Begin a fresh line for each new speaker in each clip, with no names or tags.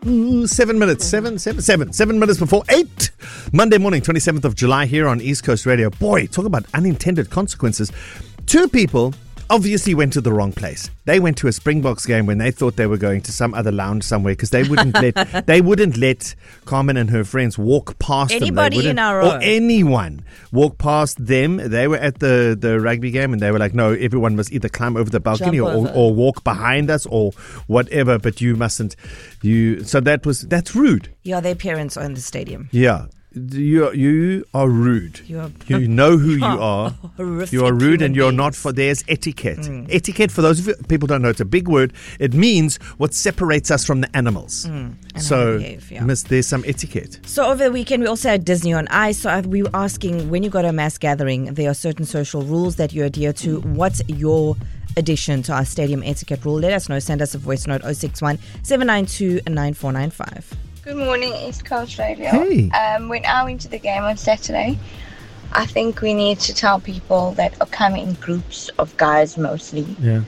7 minutes. 7 minutes before 8. Monday morning, 27th of July here on East Coast Radio. Boy, talk about unintended consequences. 2 people obviously went to the wrong place. They went to a Springboks game when they thought they were going to some other lounge somewhere because they wouldn't let Carmen and her friends walk past
anybody in our row.
Or anyone walk past them. They were at the rugby game and they were like, no, everyone must either climb over the balcony or walk behind us or whatever, but you mustn't. So that's rude.
Yeah, their parents are in the stadium.
Yeah. You are rude. You know who you are. You are rude and you're not for. There's etiquette. Etiquette, for those of you people don't know, it's a big word. It means what separates us from the animals. So, there's some etiquette.
So over the weekend, we also had Disney on Ice. So we were asking, when you go to a mass gathering, there are certain social rules that you adhere to. What's your addition to our stadium etiquette rule? Let us know. Send us a voice note 061 792 9495.
Good morning, East Coast Radio.
Hey.
When I went to the game on Saturday, I think we need to tell people that are coming in groups of guys mostly,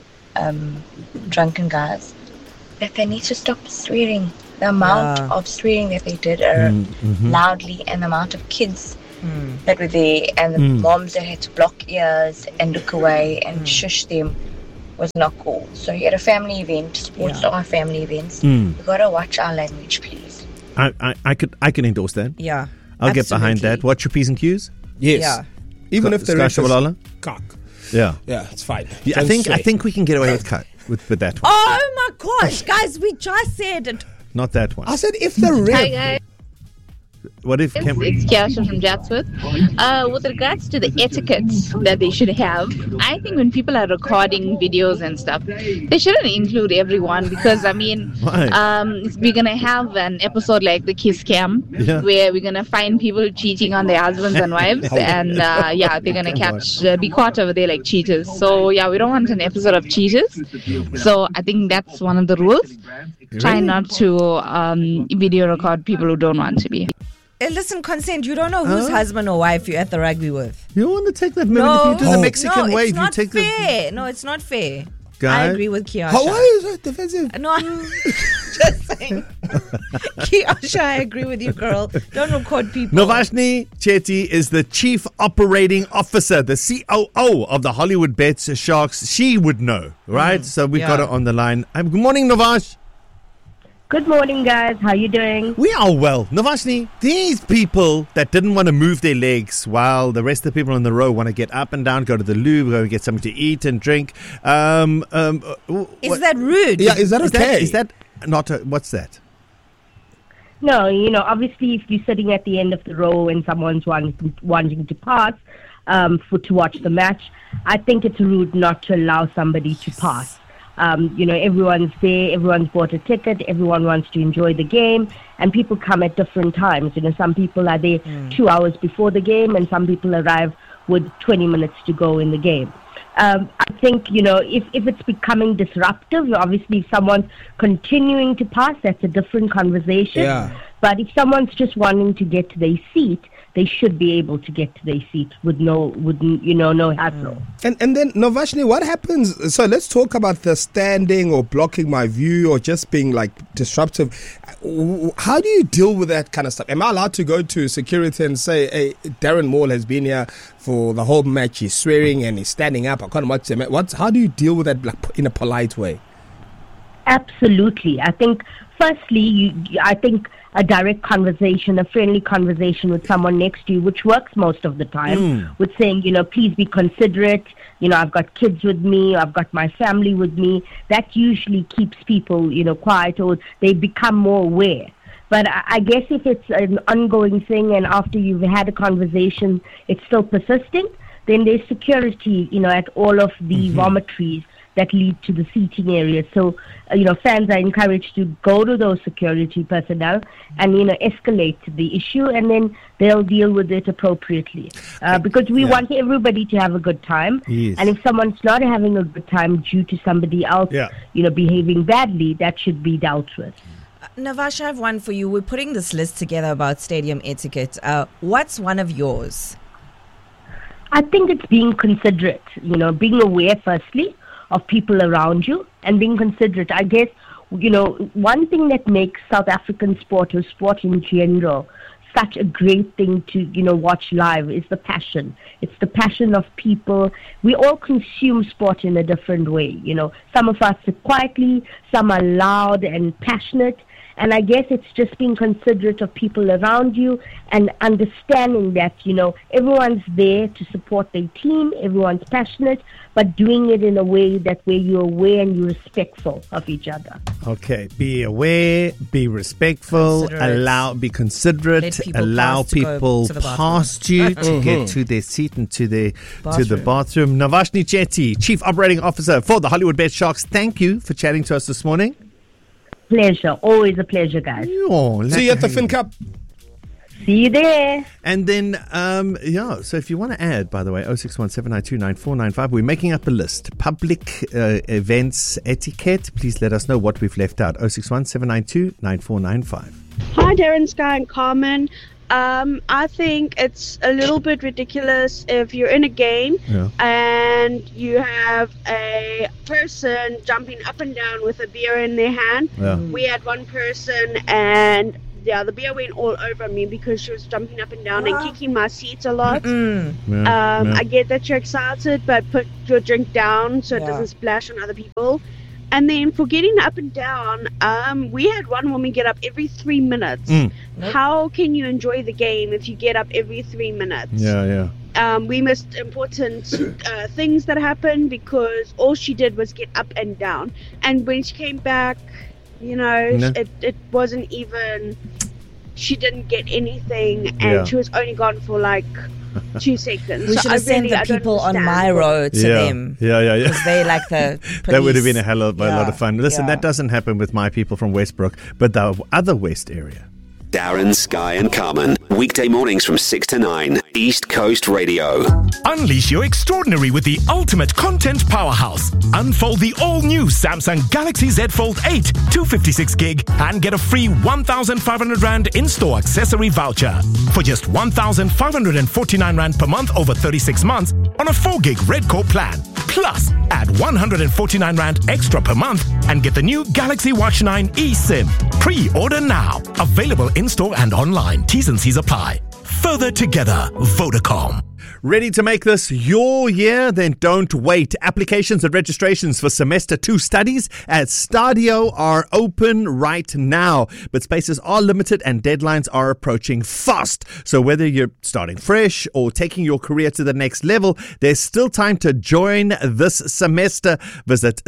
drunken guys, that they need to stop swearing. The amount of swearing that they did loudly, and the amount of kids that were there, and the moms that had to block ears and look away and shush them was not cool. So you had a family event, sports are family events. We've got to watch our language, please.
I can endorse that.
Yeah,
I'll get behind that. Watch your P's and Q's.
Yes.
Yeah.
Even if the ref is cock.
Yeah.
Yeah, it's fine.
I think we can get away with that one.
Oh my gosh, guys, we just said it.
Not that one.
I said if the ref.
Hi guys.
What if
It's Kiasha from Chatsworth. With regards to the etiquette that they should have, I think when people are recording videos and stuff, they shouldn't include everyone because, I mean, we're going to have an episode like the Kiss Cam where we're going to find people cheating on their husbands and wives and, they're going to be caught over there like cheaters. So, yeah, we don't want an episode of cheaters. So, I think that's one of the rules. Try not to video record people who don't want to be.
Listen, Consent, you don't know whose husband or wife you're at the rugby with.
You want to take that? No. If you do the Mexican way,
it's not
you take
fair. No, it's not fair.
Guy?
I agree with Kiasha.
Why is that defensive?
No, I'm just saying. Kiasha, I agree with you, girl. Don't record people.
Novashni Chetty is the Chief Operating Officer, the COO of the Hollywood Bets Sharks. She would know, right? So we've got her on the line. Good morning, Novash.
Good morning, guys. How you doing?
We are well. Novashni, these people that didn't want to move their legs while the rest of the people in the row want to get up and down, go to the loo, go and get something to eat and drink.
Is that rude?
Yeah, is that okay?
Is that not what's that?
No, obviously if you're sitting at the end of the row and someone's wanting to pass to watch the match, I think it's rude not to allow somebody to pass. Everyone's there, everyone's bought a ticket, everyone wants to enjoy the game, and people come at different times. Some people are there 2 hours before the game, and some people arrive with 20 minutes to go in the game. I think, if it's becoming disruptive, obviously if someone's continuing to pass, that's a different conversation.
Yeah.
But if someone's just wanting to get to their seat, they should be able to get to their seat with no hassle.
And then, Novashni, what happens? So let's talk about the standing or blocking my view or just being like disruptive. How do you deal with that kind of stuff? Am I allowed to go to security and say, hey, Darren Maul has been here for the whole match, he's swearing and he's standing up, I can't watch him. How do you deal with that in a polite way?
Absolutely. I think, firstly, I think a direct conversation, a friendly conversation with someone next to you, which works most of the time, with saying, please be considerate, I've got kids with me, I've got my family with me. That usually keeps people, quiet, or they become more aware. But I guess if it's an ongoing thing and after you've had a conversation, it's still persisting, then there's security, at all of the vomitories that lead to the seating area. So, fans are encouraged to go to those security personnel and, escalate the issue, and then they'll deal with it appropriately. Because we want everybody to have a good time.
Yes.
And if someone's not having a good time due to somebody else, behaving badly, that should be dealt with.
Navash, I have one for you. We're putting this list together about stadium etiquette. What's one of yours?
I think it's being considerate, being aware, firstly, of people around you and being considerate. I guess one thing that makes South African sport or sport in general such a great thing to, watch live is the passion. It's the passion of people. We all consume sport in a different way. Some of us sit quietly, some are loud and passionate. And I guess it's just being considerate of people around you and understanding that, everyone's there to support their team, everyone's passionate, but doing it in a way that where you're aware and you're respectful of each other.
Okay, be aware, be respectful, be considerate, allow people past you to get to their seat and to the bathroom. Navashni Chetty, Chief Operating Officer for the Hollywood Bet Sharks, thank you for chatting to us this morning.
Pleasure. Always a pleasure, guys.
See you at the Fin Cup.
See you there.
And then, so if you want to add, by the way, 061-792-9495, we're making up a list. Public events etiquette. Please let us know what we've left out. 061-792-9495.
Hi, Darren, Sky, and Carmen. I think it's a little bit ridiculous if you're in a game and you have a person jumping up and down with a beer in their hand. We had one person and the beer went all over me because she was jumping up and down and kicking my seat a lot. I get that you're excited, but put your drink down so it doesn't splash on other people. And then for getting up and down, we had one woman get up every 3 minutes. How can you enjoy the game if you get up every 3 minutes? We missed important things that happened because all she did was get up and down. And when she came back, it wasn't even... She didn't get anything, and she was only gone for 2 seconds.
We should have sent the people on my road to them. Because they like the police.
That would have been a lot of fun. Listen, that doesn't happen with my people from Westbrook, but the other West area.
Darren, Sky and Carmen. Weekday mornings from 6 to 9. East Coast Radio.
Unleash your extraordinary with the ultimate content powerhouse. Unfold the all-new Samsung Galaxy Z Fold 8 256 gig and get a free 1,500 Rand in-store accessory voucher for just 1,549 Rand per month over 36 months on a 4 gig Red Core plan. Plus, add 149 Rand extra per month and get the new Galaxy Watch 9 eSIM. Pre-order now. Available in-store and online. T's and C's apply. Further together, Vodacom.
Ready to make this your year? Then don't wait. Applications and registrations for Semester 2 studies at Stadio are open right now. But spaces are limited and deadlines are approaching fast. So whether you're starting fresh or taking your career to the next level, there's still time to join this semester. Visit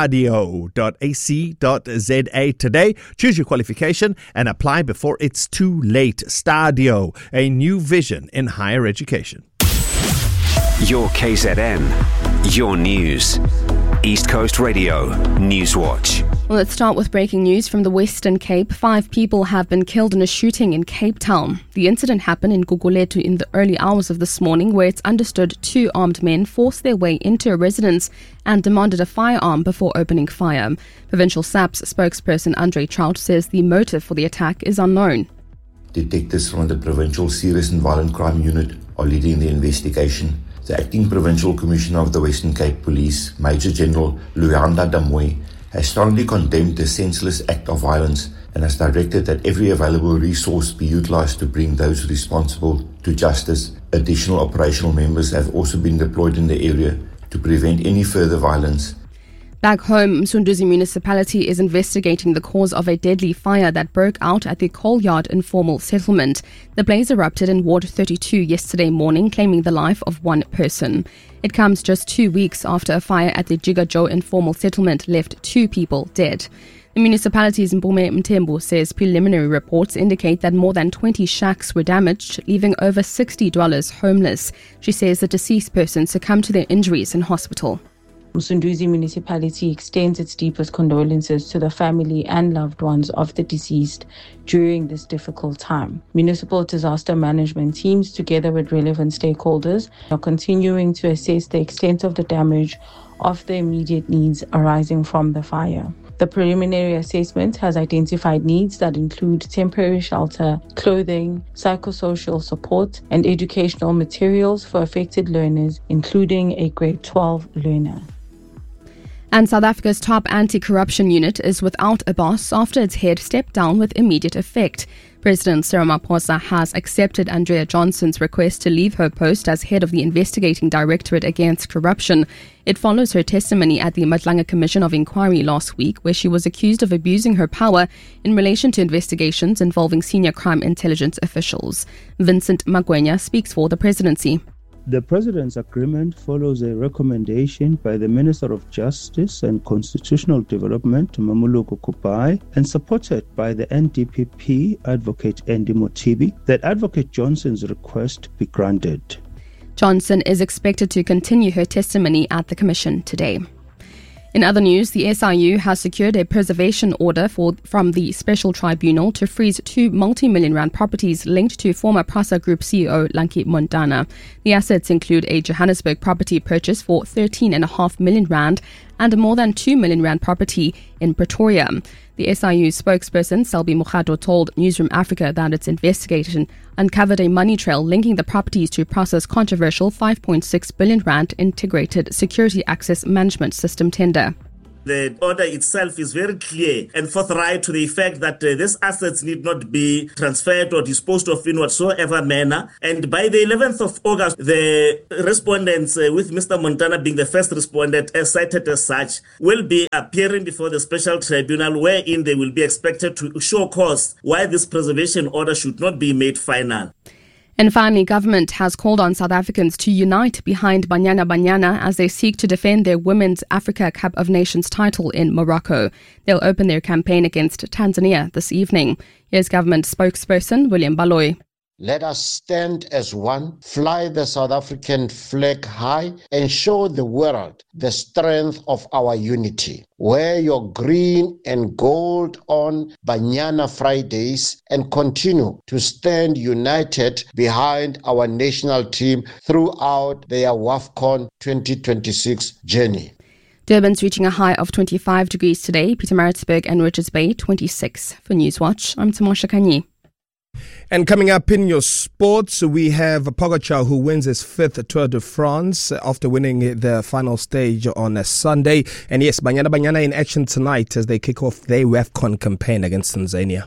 stadio.ac.za today. Choose your qualification and apply before it's too late. Stadio, a new vision in higher education.
Your KZN, your news. East Coast Radio, Newswatch.
Well, let's start with breaking news from the Western Cape. 5 people have been killed in a shooting in Cape Town. The incident happened in Gugulethu in the early hours of this morning, where it's understood 2 armed men forced their way into a residence and demanded a firearm before opening fire. Provincial SAPS spokesperson Andre Trout says the motive for the attack is unknown.
Detectives from the Provincial Serious and Violent Crime Unit are leading the investigation. The Acting Provincial Commissioner of the Western Cape Police, Major General Luyanda Damwe, has strongly condemned the senseless act of violence and has directed that every available resource be utilized to bring those responsible to justice. Additional operational members have also been deployed in the area to prevent any further violence.
Back home, Msunduzi Municipality is investigating the cause of a deadly fire that broke out at the Coal Yard informal settlement. The blaze erupted in Ward 32 yesterday morning, claiming the life of one person. It comes just 2 weeks after a fire at the Jigajo informal settlement left 2 people dead. The municipality's Mpume Mthembu says preliminary reports indicate that more than 20 shacks were damaged, leaving over 60 dwellers homeless. She says the deceased person succumbed to their injuries in hospital.
Msunduzi Municipality extends its deepest condolences to the family and loved ones of the deceased during this difficult time. Municipal disaster management teams, together with relevant stakeholders, are continuing to assess the extent of the damage of the immediate needs arising from the fire. The preliminary assessment has identified needs that include temporary shelter, clothing, psychosocial support, and educational materials for affected learners, including a grade 12 learner.
And South Africa's top anti-corruption unit is without a boss after its head stepped down with immediate effect. President Cyril Ramaphosa has accepted Andrea Johnson's request to leave her post as head of the Investigating Directorate Against Corruption. It follows her testimony at the Madlanga Commission of Inquiry last week, where she was accused of abusing her power in relation to investigations involving senior crime intelligence officials. Vincent Magwenya speaks for the presidency.
The President's agreement follows a recommendation by the Minister of Justice and Constitutional Development, Mamuluko Kupai, and supported by the NDPP advocate Andy Motibi, that Advocate Johnson's request be granted.
Johnson is expected to continue her testimony at the Commission today. In other news, the SIU has secured a preservation order from the Special Tribunal to freeze 2 multi-million rand properties linked to former Prasa Group CEO Lanki Montana. The assets include a Johannesburg property purchase for 13.5 million rand and a more than 2 million rand property in Pretoria. The SIU spokesperson Selby Mugado told Newsroom Africa that its investigation uncovered a money trail linking the properties to Prasa's controversial 5.6 billion rand integrated security access management system tender.
The order itself is very clear and forthright to the effect that these assets need not be transferred or disposed of in whatsoever manner. And by the 11th of August, the respondents, with Mr. Montana being the first respondent, as cited as such, will be appearing before the special tribunal, wherein they will be expected to show cause why this preservation order should not be made final.
And finally, government has called on South Africans to unite behind Banyana Banyana as they seek to defend their Women's Africa Cup of Nations title in Morocco. They'll open their campaign against Tanzania this evening. Here's government spokesperson William Baloyi.
Let us stand as one, fly the South African flag high, and show the world the strength of our unity. Wear your green and gold on Banyana Fridays and continue to stand united behind our national team throughout their WAFCON 2026 journey.
Durban's reaching a high of 25 degrees today. Pietermaritzburg and Richards Bay 26. For Newswatch, I'm Tamasha Kanyi.
And coming up in your sports, we have Pogacar, who wins his 5th Tour de France after winning the final stage on a Sunday. And yes, Banyana Banyana in action tonight as they kick off their WAFCON campaign against Tanzania.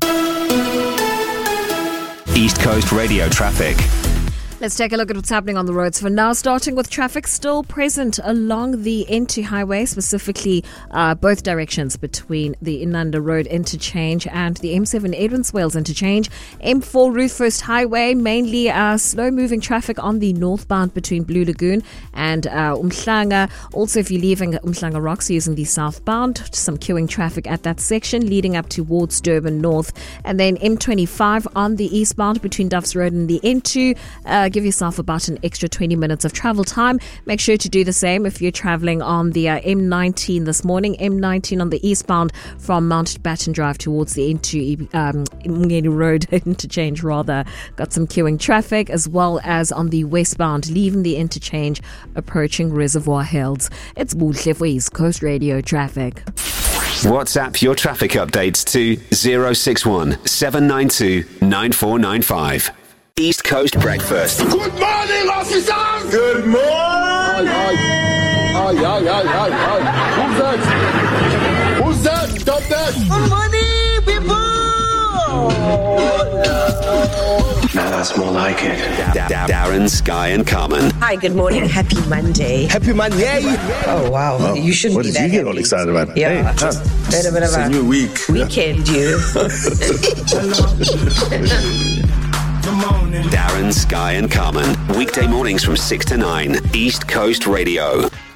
East Coast Radio traffic.
Let's take a look at what's happening on the roads for now, starting with traffic still present along the N2 highway, specifically both directions between the Inanda Road interchange and the M7 Edwin-Swales interchange. M4 Ruthfirst Highway, mainly slow-moving traffic on the northbound between Blue Lagoon and Umhlanga. Also, if you're leaving Umhlanga Rocks using the southbound, some queuing traffic at that section leading up towards Durban North. And then M25 on the eastbound between Duffs Road and the N2. Give yourself about an extra 20 minutes of travel time. Make sure to do the same if you're traveling on the M19 this morning. M19 on the eastbound from Mountbatten Drive towards the N2 Mngeni Road interchange rather. Got some queuing traffic, as well as on the westbound leaving the interchange approaching Reservoir Hills. It's Buhle for East Coast Radio traffic.
WhatsApp your traffic updates to 061 792 9495. East Coast Breakfast.
Good morning, officers! Good morning! Who's that? Who's that? Stop that! Good morning, people!
Now that's more like it. Darren, Sky and Carmen.
Hi, good morning. Happy Monday.
Happy Monday.
Oh, wow.
Well,
you shouldn't
what
be
did
that
you get
happy.
all excited about?
Yeah.
Hey,
Bit of
a new week.
Weekend, you.
Darren, Sky and Carmen. Weekday mornings from 6 to 9. East Coast Radio.